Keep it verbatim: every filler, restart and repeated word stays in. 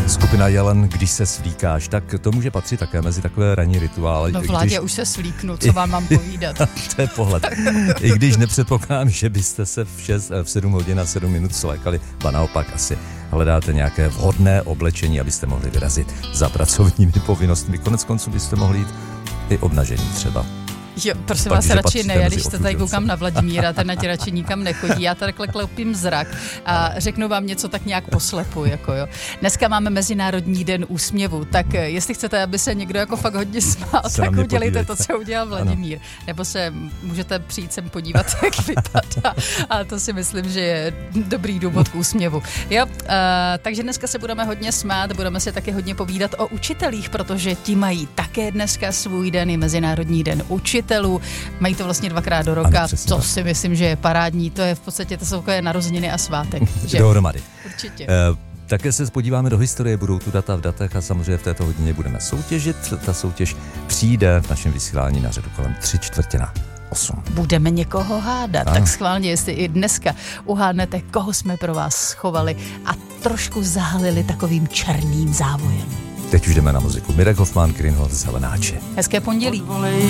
Skupina Jelen, když se svlíkáš, tak to může patřit také mezi takové ranní rituály. No Vládě, když... už se svlíknu, co vám mám povídat. To je pohled. I když nepředpokládám, že byste se v, šest, v sedm hodin a sedm minut slékali, ba naopak asi hledáte nějaké vhodné oblečení, abyste mohli vyrazit za pracovními povinnostmi. Konec konců byste mohli jít i obnažení třeba. Jo, prosím vás, radši ne, já když se tady koukám na Vladimíra, ten na tě radši nikam nechodí, já tady klepím zrak a řeknu vám něco tak nějak poslepu, jako jo. Dneska máme Mezinárodní den úsměvu, tak jestli chcete, aby se někdo jako fakt hodně smál, tak udělejte to, co udělal Vladimír. Ano. Nebo se můžete přijít sem podívat, jak vypadá, a to si myslím, že je dobrý důvod k úsměvu. Jo, uh, takže dneska se budeme hodně smát, budeme se taky hodně povídat o učitelích, protože ti mají také dneska svůj den, je Mezinárodní den učitelů. Mají to vlastně dvakrát do roka, ano, to si myslím, že je parádní, to je v podstatě, to jsou takové narozeniny a svátek. Že? Dohromady. Určitě. Uh, také se podíváme do historie, budou tu data v datech a samozřejmě v této hodině budeme soutěžit. Ta soutěž přijde v našem vysílání na řadu kolem tři čtvrtě na osm. Budeme někoho hádat, ano. Tak schválně, jestli i dneska uhádnete, koho jsme pro vás schovali a trošku zahalili takovým černým závojem. Teď už jdeme na muziku. Mirek Hoffman, Greenhold, Zelenáči. Hezké pondělí.